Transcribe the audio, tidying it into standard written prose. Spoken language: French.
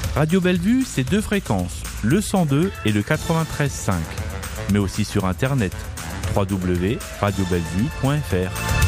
Radio Bellevue, c'est 2 fréquences, le 102 et le 93.5, mais aussi sur internet www.radiobellevue.fr.